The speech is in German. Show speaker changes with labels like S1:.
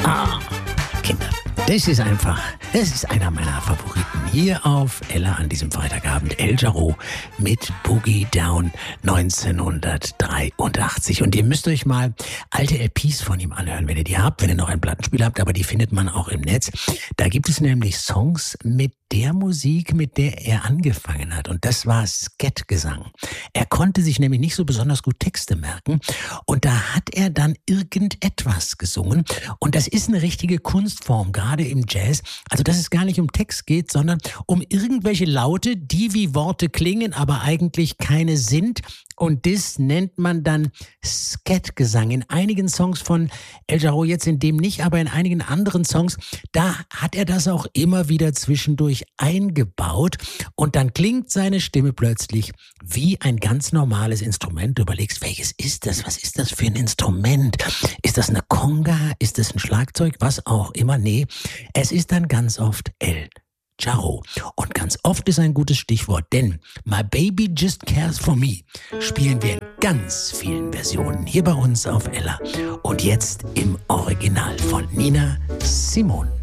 S1: Ah, Kinder, das ist einer meiner Favoriten hier auf Ella an diesem Freitagabend. El Jarreau mit Boogie Down 1983. Und ihr müsst euch mal alte LPs von ihm anhören, wenn ihr die habt, wenn ihr noch einen Plattenspieler habt, aber die findet man auch im Netz. Da gibt es nämlich Songs mit der Musik, mit der er angefangen hat. Und das war Skat-Gesang. Er konnte sich nämlich nicht so besonders gut Texte merken. Und da hat er dann irgendetwas gesungen. Und das ist eine richtige Kunstform, gerade im Jazz. Also, dass es gar nicht um Text geht, sondern um irgendwelche Laute, die wie Worte klingen, aber eigentlich keine sind. Und das nennt man dann Skat-Gesang. In einigen Songs von El Jarreau, jetzt in dem nicht, aber in einigen anderen Songs, da hat er das auch immer wieder zwischendurch eingebaut. Und dann klingt seine Stimme plötzlich wie ein ganz normales Instrument. Du überlegst, welches ist das? Was ist das für ein Instrument? Ist das eine Conga? Ist das ein Schlagzeug? Was auch immer. Nee, es ist dann ganz oft El Jarreau. Und ganz oft ist ein gutes Stichwort, denn My Baby Just Cares For Me spielen wir in ganz vielen Versionen hier bei uns auf Ella. Und jetzt im Original von Nina Simone.